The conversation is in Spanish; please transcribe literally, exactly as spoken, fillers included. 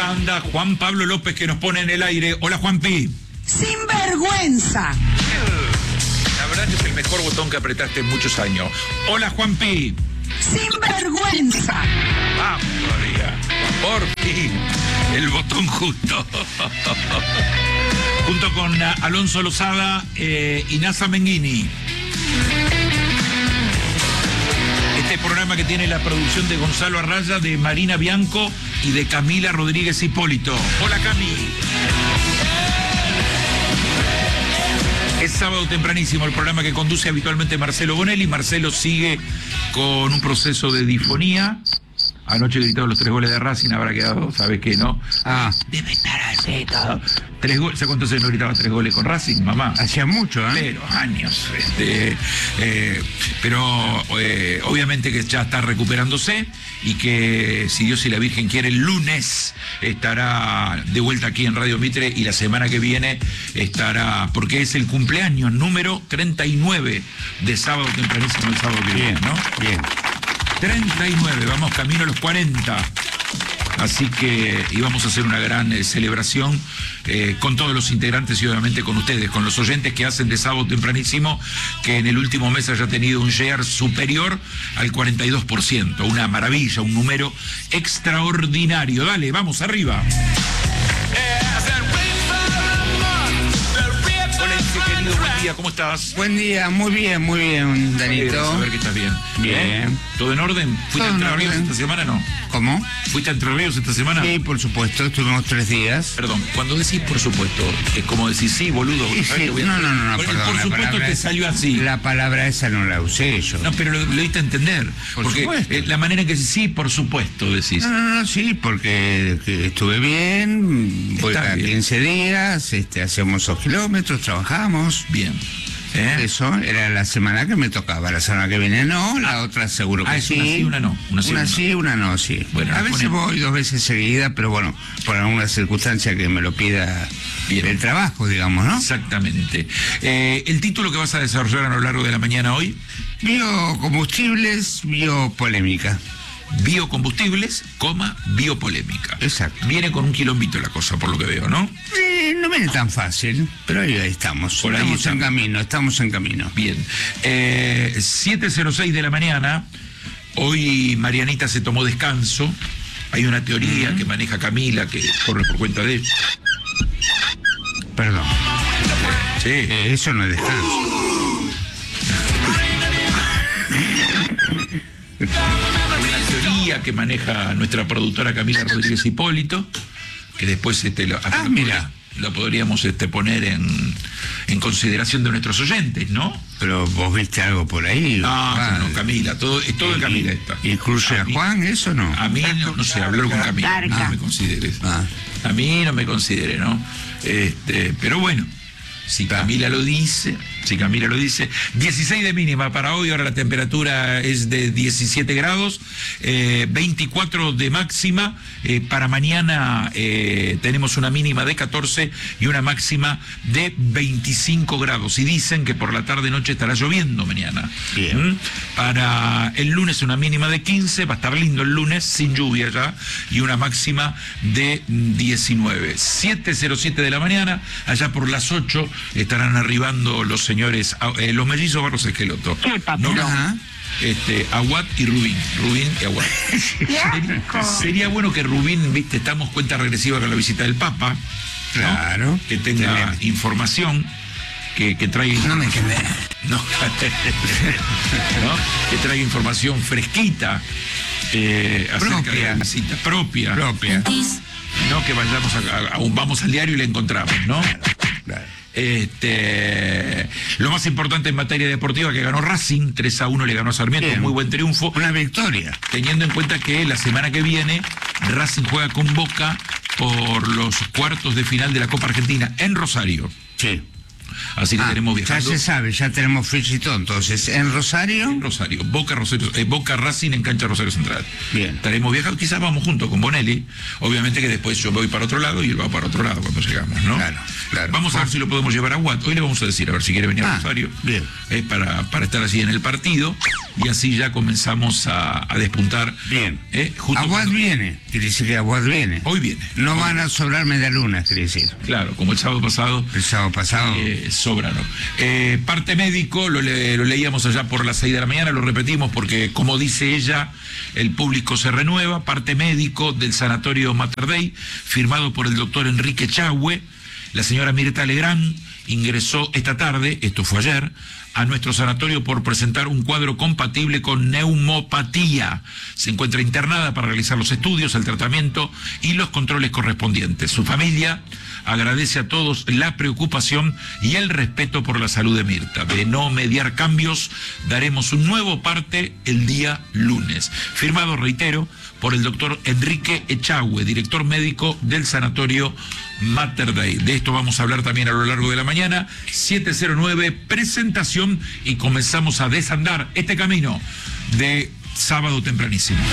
acá anda Juan Pablo López, que nos pone en el aire. Hola, Juanpi. ¡Sinvergüenza! La verdad que es el mejor botón que apretaste en muchos años. Hola, Juanpi. ¡Sinvergüenza! Vamos todavía. Por fin. El botón justo. Junto con Alonso Lozada eh, y Nasa Menghini. Este programa que tiene la producción de Gonzalo Arraya, de Marina Bianco y de Camila Rodríguez Hipólito. Hola, Cami. Es sábado tempranísimo, el programa que conduce habitualmente Marcelo Bonelli. Marcelo sigue con un proceso de disfonía. Anoche gritó los tres goles de Racing, habrá quedado, ¿sabes qué, no? Ah, debe estar así todo. Tres goles, ¿sabes cuántos años no gritaba tres goles con Racing, mamá? hacía mucho, ¿eh? Pero años, este, eh, pero eh, obviamente que ya está recuperándose y que, si Dios y la Virgen quiere, el lunes estará de vuelta aquí en Radio Mitre y la semana que viene estará, porque es el cumpleaños número treinta y nueve de sábado tempranísimo, el sábado que viene, ¿no? Bien. treinta y nueve, vamos camino a los cuarenta. Así que íbamos a hacer una gran eh, celebración eh, con todos los integrantes y obviamente con ustedes, con los oyentes que hacen de sábado tempranísimo, que en el último mes haya tenido un share superior al cuarenta y dos por ciento. Una maravilla, un número extraordinario. Dale, vamos arriba. Hola, Enrique, querido, buen día, ¿cómo estás? Buen día, muy bien, muy bien, Danito. A ver que estás bien. Bien. ¿Todo en orden? ¿Fuiste Todo a en Entre Ríos orden. esta semana no? ¿Cómo? ¿Fuiste a Entre Ríos esta semana? Sí, por supuesto, estuvimos tres días. Perdón, cuando decís por supuesto, es como decir sí, boludo. Sí, ¿sabes? sí. Te voy a- No, no, no, no, Por, perdón, por la supuesto palabra te es- salió así. La palabra esa no la usé yo. No, pero lo, lo diste a entender. Por porque supuesto. eh, la manera en que decís sí, por supuesto, decís. No, no, no, sí, porque que estuve bien, voy Está cada bien. quince días, este, hacemos dos kilómetros, trabajamos. Bien. ¿Eh? Eso era la semana que me tocaba, la semana que viene no, la otra seguro que ah, es sí. una sí, una no, una sí, una no. sí, una no, sí. Bueno, a nos veces ponemos- voy dos veces seguida, pero bueno, por alguna circunstancia que me lo pida Bien. el trabajo, digamos, ¿no? Exactamente. Eh, el título que vas a desarrollar a lo largo de la mañana hoy, Biocombustibles, biopolémica. biocombustibles, coma, biopolémica. Exacto. Viene con un quilombito la cosa, por lo que veo, ¿no? Eh, no viene tan fácil, pero ahí, ahí estamos. Por ahí estamos estamos. en camino, estamos en camino. Bien. Eh, siete cero seis de la mañana. Hoy Marianita se tomó descanso. Hay una teoría Uh-huh. que maneja Camila, que corre por cuenta de ella. Perdón. Sí. Eh, eso no es descanso. Hay una teoría que maneja nuestra productora Camila Rodríguez Hipólito, que después este, lo, Ah, lo mira. lo podríamos este, poner en, en consideración de nuestros oyentes, ¿no? Pero vos viste algo por ahí. No, Ah, no, Camila, todo, es todo en Camila y- está. ¿Incluye a mí- Juan, eso no? A mí, no, no sé, hablar con Camila, Larga. no me consideres. Ah. A mí no me considere, ¿no? Este, pero bueno, si Camila lo dice, si Camila lo dice, dieciséis de mínima para hoy, ahora la temperatura es de diecisiete grados, eh, veinticuatro de máxima, eh, para mañana eh, tenemos una mínima de catorce y una máxima de veinticinco grados, y dicen que por la tarde-noche estará lloviendo mañana. Bien. ¿Mm? Para el lunes una mínima de quince, va a estar lindo el lunes, sin lluvia ya, y una máxima de diecinueve. siete cero siete de la mañana, allá por las ocho estarán arribando los señores, eh, los mellizos Barros Esqueloto. ¿Qué, papelón? Ajá. Este, Aguat y Rubín, Rubín y Aguat. Sería, sería bueno que Rubín, viste, estamos cuenta regresiva con la visita del Papa, ¿no? Claro. Que tenga Tenemos. información, que, que traiga... No me quemé. No, ¿no? Que traiga información fresquita, eh, acerca Propia. de la visita propia, Propia. no que vayamos a, a- a un vamos al diario y la encontramos, ¿no? Claro. Este, lo más importante en materia deportiva, que ganó Racing, tres a uno le ganó a Sarmiento, Bien. muy buen triunfo, Una victoria. teniendo en cuenta que la semana que viene Racing juega con Boca por los cuartos de final de la Copa Argentina en Rosario. Sí. Así que Ah, tenemos ya viajando se sabe, ya tenemos fecha y todo. Entonces, en Rosario. en Rosario, Boca, Rosario eh, Boca Racing en cancha Rosario Central. Bien. Estaremos viajando, quizás vamos juntos con Bonelli, obviamente que después yo voy para otro lado y él va para otro lado cuando llegamos, ¿no? Claro, claro. Vamos a ver si lo podemos llevar a Watt. Hoy le vamos a decir, a ver si quiere venir a Ah, Rosario. bien. Eh, para, para estar así en el partido. y así ya comenzamos a, a despuntar. Bien. ¿Eh? Justo Aguad cuando- viene, quiere decir que Aguad viene. Hoy viene. No Hoy- van a sobrar medialunas, quiere decir. Claro, como el sábado pasado. El sábado pasado. Eh, sobraron. Eh, parte médico, lo, le- lo leíamos allá por las seis de la mañana, lo repetimos porque, como dice ella, el público se renueva. Parte médico del sanatorio Mater Dei, firmado por el doctor Enrique Echagüe. La señora Mirta Legrand ingresó esta tarde, esto fue ayer, a nuestro sanatorio por presentar un cuadro compatible con neumopatía. Se encuentra internada para realizar los estudios, el tratamiento y los controles correspondientes. Su familia agradece a todos la preocupación y el respeto por la salud de Mirta. De no mediar cambios, daremos un nuevo parte el día lunes. Firmado, reitero, por el doctor Enrique Echagüe, director médico del sanatorio Mater Dei. De esto vamos a hablar también a lo largo de la mañana. siete cero nueve, presentación, y comenzamos a desandar este camino de sábado tempranísimo.